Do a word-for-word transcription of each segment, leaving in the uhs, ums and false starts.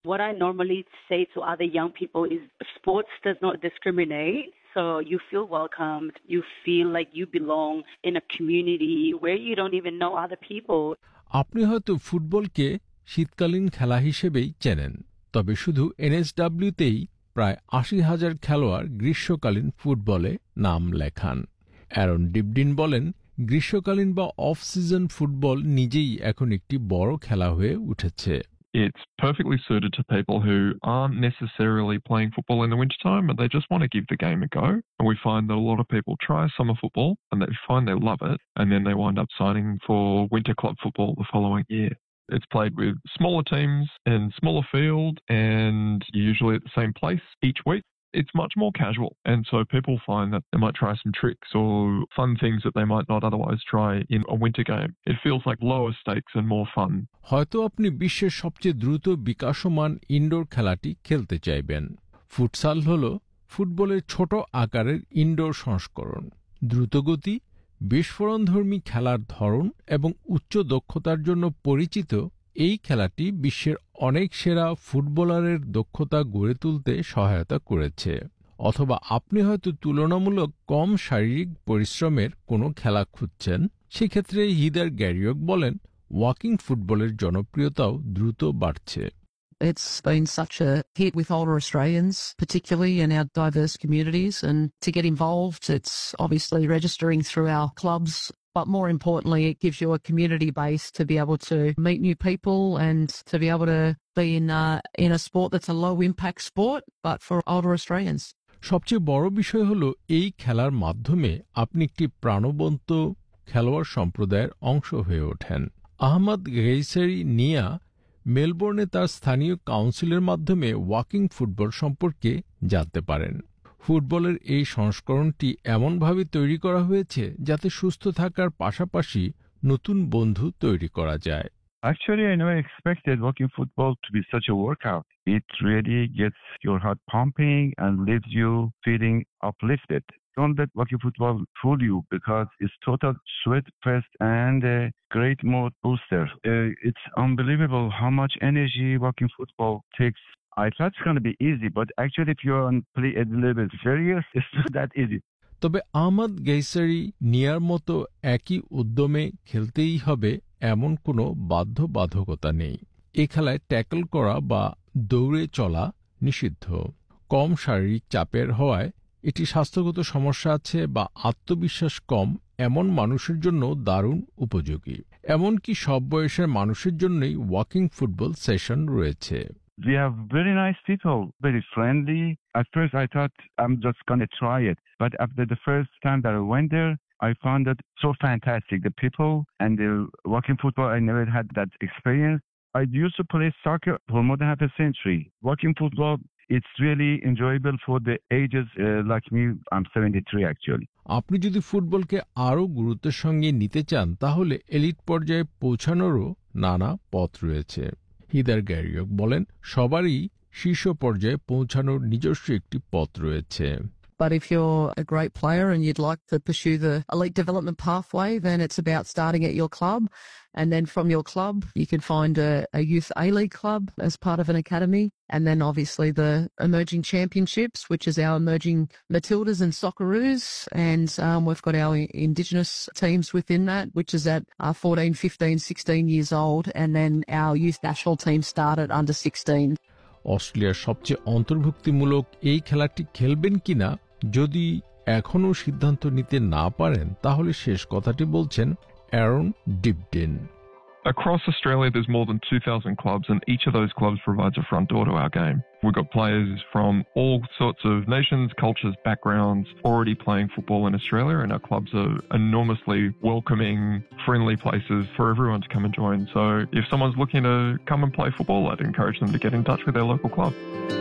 what I normally say to other young people is sports does not discriminate. So you feel welcomed, you feel like you belong in a community where you don't even know other people. আপনি হয়তো ফুটবলকে শীতকালীন খেলা হিসেবেই চেনেন, তবে শুধু এনএসডব্লিউতেই প্রায় আশি হাজার খেলোয়াড় গ্রীষ্মকালীন ফুটবলে নাম লেখান। অ্যারন ডিবডিন বলেন, গ্রীষ্মকালীন বা অফ সিজন ফুটবল নিজেই এখন একটি বড় খেলা হয়ে উঠেছে। It's perfectly suited to people who aren't necessarily playing football in the wintertime, but they just want to give the game a go. And we find that a lot of people try summer football and they find they love it, and then they wind up signing for winter club football the following year. It's played with smaller teams in smaller field and usually at the same place each week. It's much more casual, and so people find that they might try some tricks or fun things that they might not otherwise try in a winter game. It feels like lower stakes and more fun. হয়তো আপনি বিশ্বের সবচেয়ে দ্রুত বিকাশমান indoor খেলাটি খেলতে চাইবেন। Futsal হলো ফুটবলের ছোট আকারের ইনডোর সংস্করণ। দ্রুতগতি, বিস্ফোরণধর্মী খেলার ধরন এবং উচ্চ দক্ষতার জন্য পরিচিত এই খেলাটি বিশ্বের অনেক সেরা ফুটবলারের দক্ষতা গড়ে তুলতে সহায়তা করেছে। অথবা আপনি হয়তো তুলনামূলক কম শারীরিক পরিশ্রমের কোনো খেলা খুঁজছেন। সেক্ষেত্রে হিদার গ্যারিয়ক বলেন, ওয়াকিং ফুটবলের জনপ্রিয়তাও দ্রুত বাড়ছে। It's been such a hit with older Australians, particularly in our diverse communities, and to get involved, it's obviously registering through our clubs. But more importantly, it gives you a community base to be able to meet new people and to be able to be in uh, in a sport that's a low impact sport, but for older Australians. সবচেয়ে বড় বিষয় হলো এই খেলার মাধ্যমে আপনি একটি প্রাণবন্ত খেলোয়াড় সম্প্রদায়ের অংশ হয়ে ওঠেন। আহমদ গেইসারি নিয়া মেলবোর্নে তার স্থানীয় কাউন্সিলের মাধ্যমে ওয়াকিং ফুটবল সম্পর্কে জানতে পারেন। ফুটবলের এই সংস্করণটি এমনভাবে তৈরি করা হয়েছে যাতে সুস্থ থাকার পাশাপাশি নতুন বন্ধু তৈরি করা যায়। Actually, I never expected walking football to be such a workout. It really gets your heart pumping and leaves you feeling uplifted. Don't let walking football fool you because it's total sweat fest and a great mood booster. Uh, it's unbelievable how much energy walking football takes. I thought it's going to be easy, but actually if you're on play a little bit serious, it's not that easy. তবে Ahmad গেইসারি near মতো একই উদ্যমে খেলতেই হবে এমন কোনো বাধ্যবাধকতা নেই। এ খেলায় ট্যাকল করা বা দৌড়ে চলা নিষিদ্ধ। কম শারীরিক চাপের হওয়ায় এটি স্বাস্থ্যগত সমস্যা আছে বা আত্মবিশ্বাস কম এমন মানুষের জন্য দারুণ উপযোগী। এমনকি সব বয়সের মানুষের জন্যই ওয়াকিং ফুটবল সেশন রয়েছে। We have very nice people, very friendly. At first I thought I'm just going to try it. But after the first time that I went there, I found it so fantastic. The people and the walking football, I never had that experience. I used to play soccer for more than half a century. Walking football, it's really enjoyable for the ages uh, like me. I'm seventy-three actually. আপনি যদি ফুটবলকে আরও গুরুত্বের সঙ্গে নিতে চান তাহলে elite পর্যায়ে পৌঁছানোরও নানা পথ রয়েছে। হিদার গ্যারিয়ক বলেন, সবারই শীর্ষ পর্যায়ে পৌঁছানোর নিজস্ব একটি পথ রয়েছে। But if you're a great player and you'd like to pursue the elite development pathway, then it's about starting at your club. And then from your club, you can find a, a youth A-League club as part of an academy. And then obviously the emerging championships, which is our emerging Matildas and Socceroos. And um, we've got our Indigenous teams within that, which is at uh, fourteen, fifteen, sixteen years old. And then our youth national team start at under sixteen. অস্ট্রেলিয়ার সবচেয়ে অন্তর্ভুক্তিমূলক এই খেলাটি খেলবেন কিনা যদি এখনও সিদ্ধান্ত নিতে না পারেন তাহলে শেষ কথাটি বলছেন Aaron ডিবডেন। Across Australia, there's more than two thousand clubs, and each of those clubs provides a front door to our game. We've got players from all sorts of nations, cultures, backgrounds already playing football in Australia, and our clubs are enormously welcoming, friendly places for everyone to come and join. So if someone's looking to come and play football, I'd encourage them to get in touch with their local club.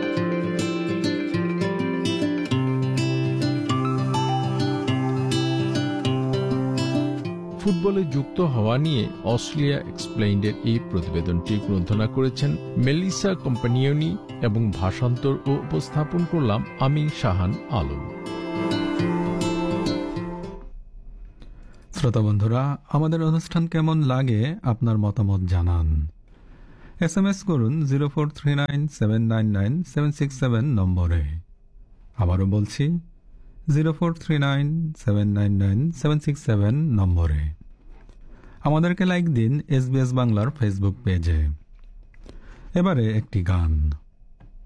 ফুটবলে যুক্ত হওয়া নিয়ে Australia এক্সপ্লেইন্ডের এই প্রতিবেদনটি গ্রন্থনা করেছেন Melissa কম্পানিয়নি এবং ভাষান্তর ও উপস্থাপন করলাম আমি শাহান আলম। শ্রোতা বন্ধুরা, আমাদের অনুষ্ঠান কেমন লাগে আপনার মতামত জানান। এস এম এস করুন zero four three nine seven nine nine seven six seven নম্বরে। আবারও বলছি zero four three nine seven nine nine seven six seven নম্বরে। আমাদেরকে লাইক দিন এস বি এস বাংলার ফেসবুক পেজে। এবারে একটি গান।